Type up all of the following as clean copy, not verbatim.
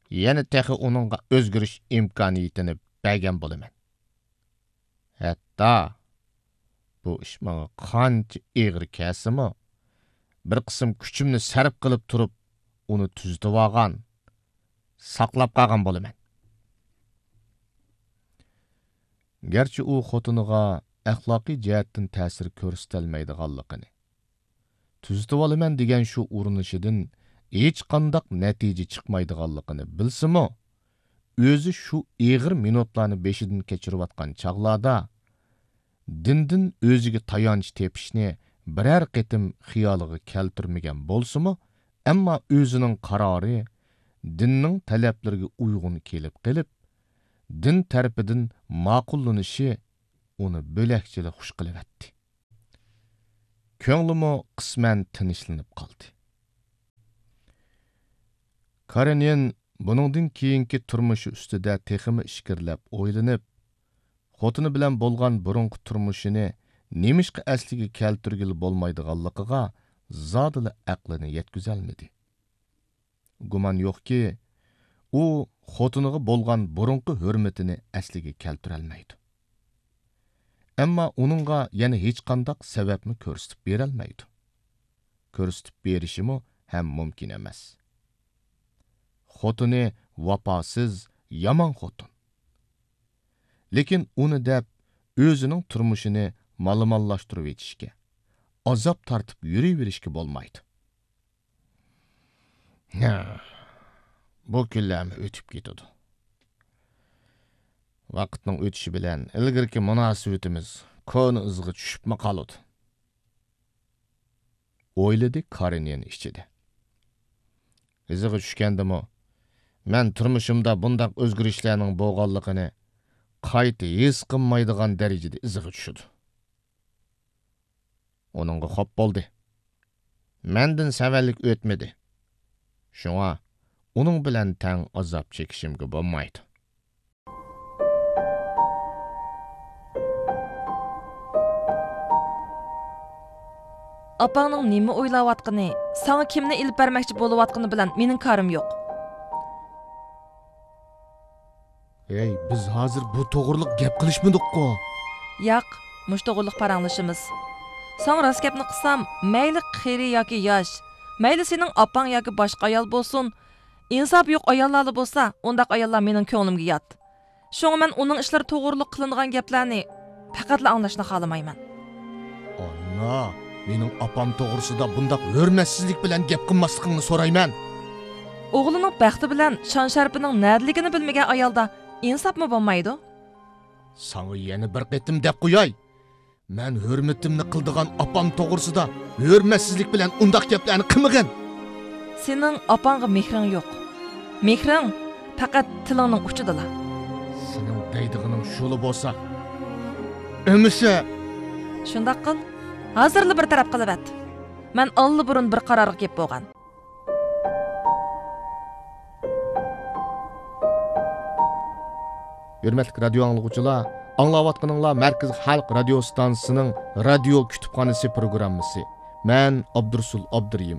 yana texi onunğa özgürüş imkoniyatini bergen bolaman. Hatta bu ish menga qancha ig'ir kelsimi, bir qism kuchimni sarf qilib turib, uni tuzitib olgan, saqlab qolgan bolaman. Gerçi u xotiniga axloqiy jihatdan ta'sir ko'rsatilmaydiganligini, tuzitib olaman degan shu urinishidan hech qanday natija chiqmaydiganligini bilsimi, o'zi shu ig'ir minutlarni beshidan kechirayotgan chog'larda dindan o'ziga tayanch tepishni biror qitim xiyoliga keltirmagan bo'lsimi, ammo o'zining qarori dinning talablariga uyg'un kelib qilib, din tarafidan ma'qullanishi uni bo'lakchili xush qilyapti. Ko'nglimi qisman tinchlanib qoldi. Karenin buningdan keyingi turmushi ustida teximi ishkirlab o'ylanib, xotini bilan bo'lgan burunqi turmushini nemishqa asliga keltirgili bo'lmaydiganligiga zodila aqlini yetkazolmadi. Gumon yo'qki, u xotiniga bo'lgan burunqi hurmatini asliga keltirolmaydi. Ammo uningga yana hech qanday sababni ko'rsatib berolmaydi. Ko'rsatib berishimi ham mumkin emas. Xotini vafosiz, yomon xotin. Lekin uni deb o'zining turmushini malmallashtirib etishga, azob tortib yuraverishga bo'lmaydi. Bu kunlarmi o'tib ketadi. Vaqtning o'tishi bilan ilgirki munosabatimiz ko'ni izg'i tushibmi qoladi. O'yladi Karenin ichida. Izg'i tushgandimi, men turmushimda bunday o'zgarishlarning bo'lganligini qayta his qilmaydigan darajada izg'i tushdi. Onunga xo'p bo'ldi. Mendan savallik o'tmadi. Shunga uning bilan tang azob chekishimga bo'lmaydi. Apangning nima o'ylayotgani, sana kimni ilib bermoqchi bo'layotgani bilan mening karim yo'q. Ey, biz hozir bu to'g'riliq gap qilishmadik-ku. Yo'q, mush to'g'riliq paranglashimiz. Sen rost gapni qilsam, mayli qiri yoki yosh, mayli sening opang yoki boshqa ayol bo'lsin, insof yo'q ayollar bo'lsa, undaq ayollar mening ko'nglimga yot. Shunga men uning ishlari to'g'riliq qilingan gaplarni faqatla anglashni xohlamayman. Anna, mening opam to'g'risida bundaq hurmatsizlik bilan gap qilmasligingni so'rayman. O'g'lining baxti bilan shon sharpining nadligini bilmagan ayolda insofmi bo'lmaydi? Sana yana bir qitim deb qo'yay. Men hurmatimni qildigan opam to'g'risida hurmatsizlik bilan undaq gaplarni qilmagan. Sening opangga mehring yo'q. Mehring faqat tilingning uchidala. Sening deydiganing shuli bo'lsa, ömüse. Shundaq qil. Hozirli bir taraf qilib at. Men alli burun bir qarorga kelib bo'lgan. Hürmetli radio anlıqçılar, anlayatqanыңlar Merkez Halk Radio Stansiyasının Radio Kütüphanesi programması. Ben Abdursul Abduriyim.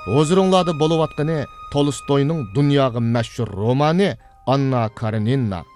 Huzurunlarda boluvatqani Tolstoy'ның dünyaga meşhur romanı Anna Karenina.